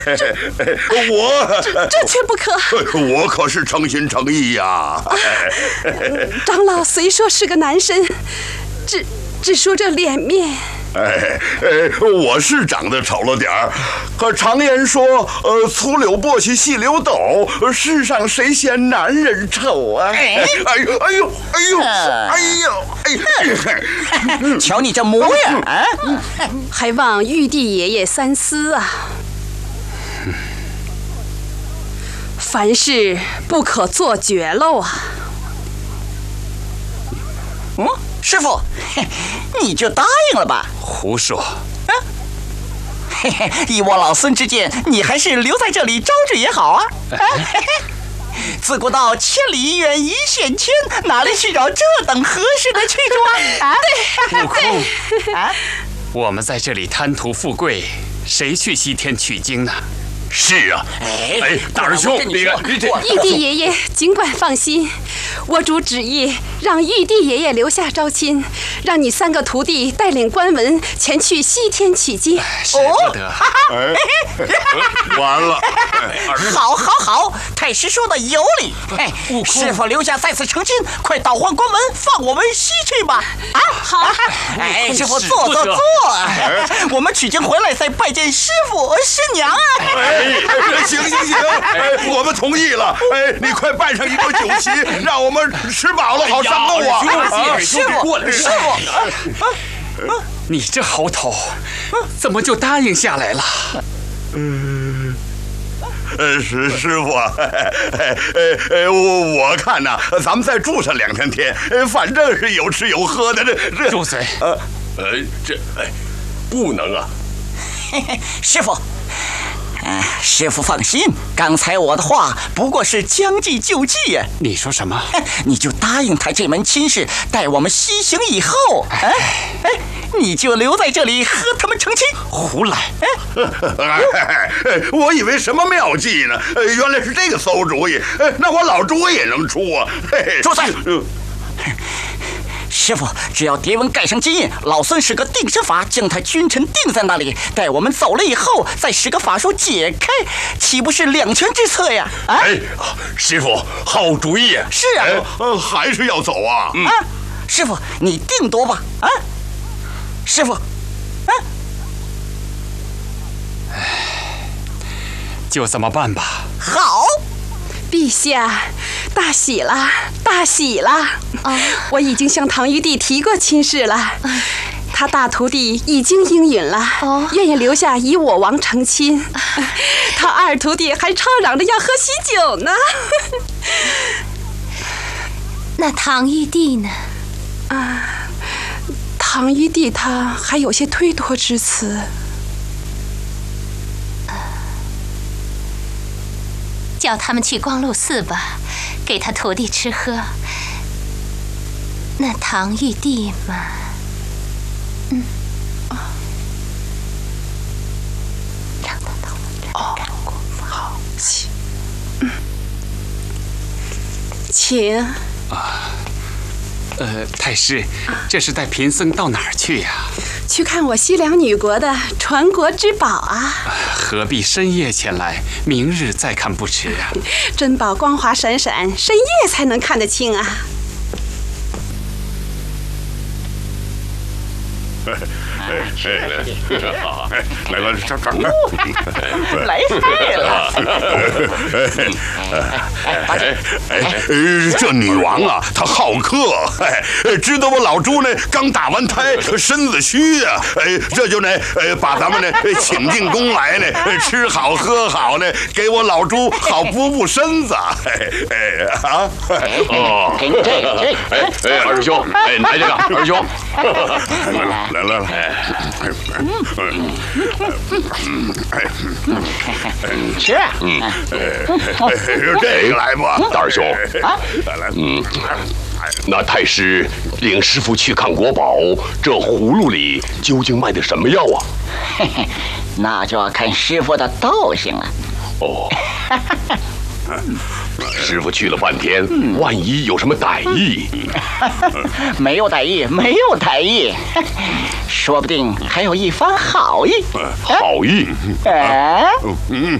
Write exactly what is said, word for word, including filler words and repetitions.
我这这却不可。 我可是诚心诚意呀、啊。 长老虽说是个男神，只只说这脸面。 哎哎，我是长得丑了点儿，可常言说，呃，粗柳簸箕细柳斗，世上谁嫌男人丑啊？哎哎呦哎呦哎呦哎呦哎呦！ 瞧你这模样啊！ 还望玉帝爷爷三思啊！凡事不可做绝喽啊！ 嗯，师傅，你就答应了吧？ 胡说！ 啊，嘿嘿，以我老孙之见，你还是留在这里招致也好啊！啊嘿嘿，自古道千里姻缘一线牵，哪里去找这等合适的去处啊？啊， 悟空， 啊， 我们在这里贪图富贵，谁去西天取经呢？ 是啊， 哎，大师兄，你看，你这玉帝爷爷尽管放心，我主旨意让玉帝爷爷留下招亲，让你三个徒弟带领关文前去西天取经。 舍不得。 哎，完了！ 好，好，好，太师说的有理。哎，师傅留下再次成亲，快倒换关文，放我们西去吧。啊，好。哎，师傅坐坐坐。我们取经回来再拜见师傅师娘啊。 哎，行行行，哎，我们同意了。哎，你快办上一桌酒席，让我们吃饱了好上路啊！ 啊师傅， 过来， 师傅， 你这猴头，怎么就答应下来了？ 嗯，呃，师师傅，哎哎我我看呐，咱们再住上两三天，反正是有吃有喝的。这这， 住嘴！ 呃呃，这哎，不能啊！ 嘿嘿，师傅。啊，师傅放心，刚才我的话不过是将计就计呀。 你说什么？ 你就答应他这门亲事，待我们西行以后，哎哎，你就留在这里和他们成亲。 胡来！ 哎，我以为什么妙计呢？原来是这个馊主意。那我老朱也能出啊！ 住嘴！师傅，只要蝶纹盖上金印，老孙使个定身法，将他君臣定在那里。待我们走了以后，再使个法术解开，岂不是两全之策呀？啊！ 哎，师傅，好主意啊！ 是啊， 呃，还是要走啊！ 啊，师傅，你定夺吧！啊，师傅，啊， 就这么办吧。 好。 陛下，大喜了，大喜了！啊，我已经向唐玉帝提过亲事了，他大徒弟已经应允了，哦，愿意留下以我王成亲。他二徒弟还吵嚷着要喝喜酒呢。 那唐玉帝呢？ 啊，唐玉帝他还有些推脱之词。 叫他们去光禄寺吧，给他徒弟吃喝。那唐玉帝嘛，嗯，让他到我这儿干过。 好，请，嗯，请。 啊，呃，太师，这是带贫僧到哪儿去呀？ 去看我西凉女国的传国之宝啊！ 何必深夜前来？明日再看不迟啊！ 珍宝光华闪闪，深夜才能看得清啊！ 哎哎哎，好，来来这这儿， 来菜了。 哎哎，这女王啊，她好客，哎，知道我老朱呢刚打完胎，身子虚呀，哎，这就呢，哎，把咱们呢请进宫来呢，吃好喝好呢，给我老朱好补补身子，哎哎啊， 哦， 给你这个，这哎哎，二师兄，哎，来这个，二师兄， 来来来。 吃，嗯， 就这个来吧， 大师兄， 来来， 嗯，那太师领师傅去看国宝，这葫芦里究竟卖的什么药啊？ 嘿嘿，那就要看师傅的道行了。 哦， 师傅去了半天，万一有什么歹意？ 没有歹意，没有歹意，说不定还有一番好意。 好意？ 哎， 嗯。